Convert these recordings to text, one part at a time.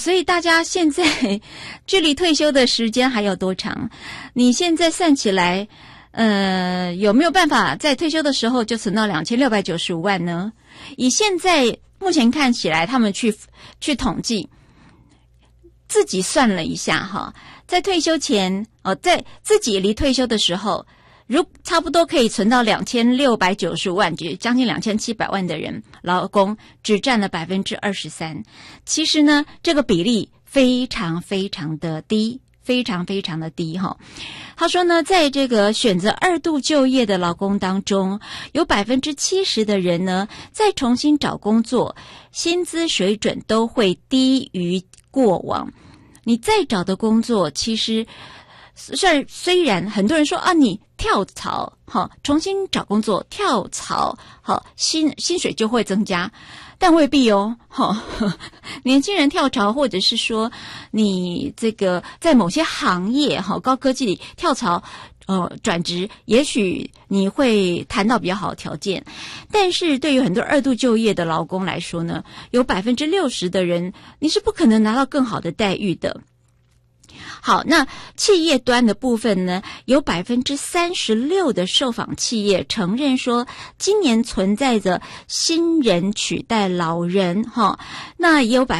所以大家现在距离退休的时间还有多长？你现在算起来，有没有办法在退休的时候就存到2695万呢？以现在目前看起来，他们去统计，自己算了一下哈，在退休前在自己离退休的时候，差不多可以存到2695万，就将近2700万的人，劳工只占了 23%。其实呢，这个比例非常非常的低，非常非常的低哈。他说呢，在这个选择二度就业的劳工当中，有 70% 的人呢，再重新找工作，薪资水准都会低于过往。你再找的工作，其实虽然很多人说啊，你跳槽重新找工作跳槽薪水就会增加，但未必哦。年轻人跳槽，或者是说你这个在某些行业高科技里跳槽转职，也许你会谈到比较好的条件，但是对于很多二度就业的劳工来说呢，有 60% 的人你是不可能拿到更好的待遇的。好，那企业端的部分呢，有 36% 的受访企业承认说今年存在着新人取代老人那也有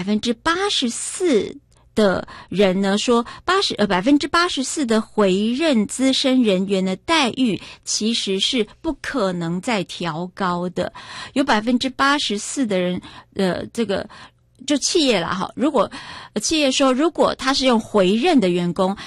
84% 的人呢说84% 的回任资深人员的待遇其实是不可能再调高的，有 84% 的人这个就企业啦如果企业说如果他是用回任的员工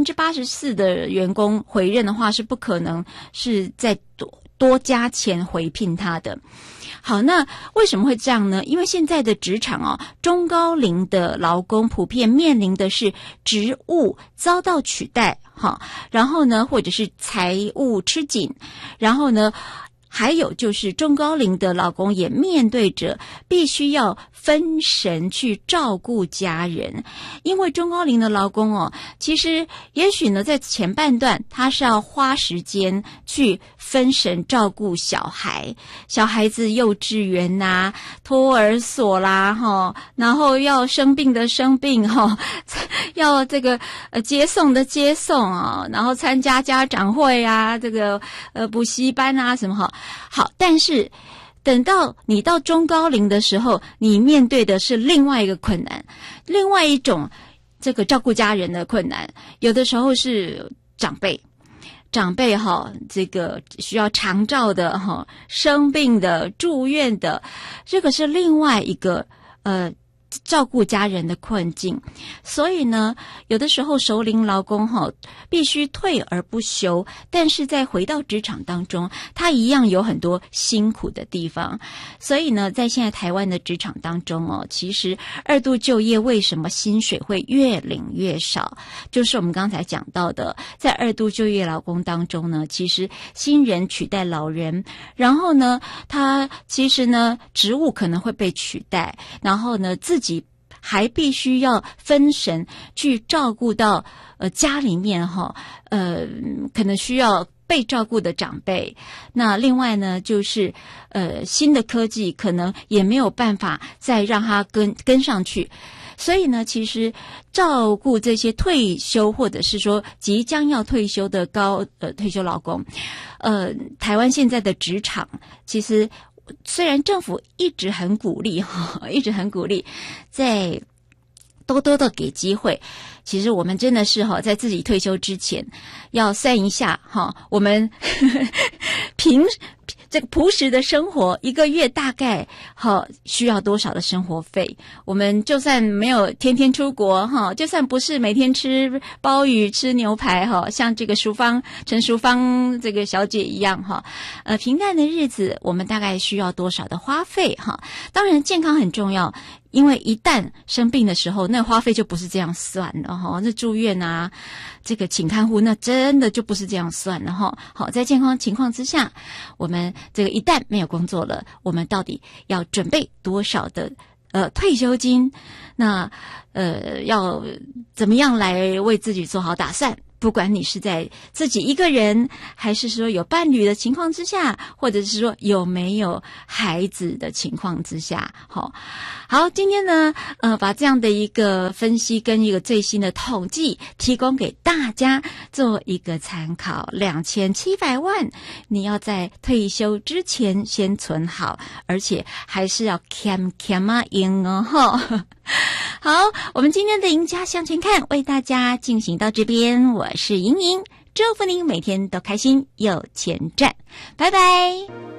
，84% 的员工回任的话是不可能是再多加钱回聘他的。好，那为什么会这样呢？因为现在的职场中高龄的劳工普遍面临的是职务遭到取代然后呢或者是财务吃紧，然后呢还有就是中高龄的劳工也面对着必须要分神去照顾家人，因为中高龄的劳工其实也许呢在前半段他是要花时间去分神照顾小孩子幼稚园啦、托儿所啦然后要生病的生病要这个接送的接送然后参加家长会啊，这个补习班啊什么好，但是等到你到中高龄的时候，你面对的是另外一个困难，另外一种这个照顾家人的困难，有的时候是长辈这个需要长照的生病的住院的，这个是另外一个照顾家人的困境。所以呢有的时候熟龄劳工必须退而不休，但是在回到职场当中他一样有很多辛苦的地方。所以呢在现在台湾的职场当中其实二度就业为什么薪水会越领越少，就是我们刚才讲到的，在二度就业劳工当中呢，其实新人取代老人，然后呢他其实呢职务可能会被取代，然后呢自己还必须要分神去照顾到家里面可能需要被照顾的长辈。那另外呢就是新的科技可能也没有办法再让他跟上去。所以呢其实照顾这些退休或者是说即将要退休的退休劳工，台湾现在的职场其实虽然政府一直很鼓励再多多的给机会，其实我们真的是在自己退休之前要算一下我们这个朴实的生活一个月大概需要多少的生活费。我们就算没有天天出国就算不是每天吃鲍鱼吃牛排像这个陈淑芳这个小姐一样平淡的日子我们大概需要多少的花费当然健康很重要，因为一旦生病的时候那花费就不是这样算的那住院啊这个请看护那真的就不是这样算的好，在健康情况之下，我们这个一旦没有工作了，我们到底要准备多少的退休金？那要怎么样来为自己做好打算？ 不管你是在自己一个人，还是说有伴侣的情况之下，或者是说有没有孩子的情况之下。好，今天呢把这样的一个分析跟一个最新的统计提供给大家做一个参考。2700万你要在退休之前先存好，而且还是要欠赢哦。好，我们今天的赢家向前看为大家进行到这边，我是莹莹，祝福您每天都开心有钱赚，拜拜。